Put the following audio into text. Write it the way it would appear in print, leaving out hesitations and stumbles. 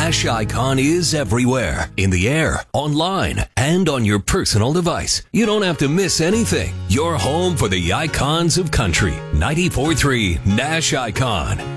Nash Icon is everywhere, in the air, online, and on your personal device. You don't have to miss anything. You're home for the icons of country. 94.3 Nash Icon.